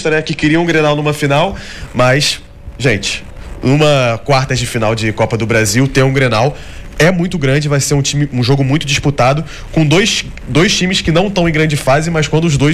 clubista, né, que queriam um Grenal numa final, mas, gente, numa quartas de final de Copa do Brasil, ter um Grenal é muito grande, vai ser um jogo muito disputado, com dois times que não estão em grande fase, mas quando os dois